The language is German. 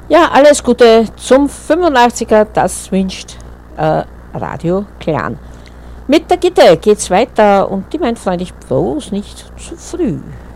Ja, alles Gute zum 85er, das wünscht Radio Clan. Mit der Gitte geht's weiter und die meint freundlich bloß nicht zu früh.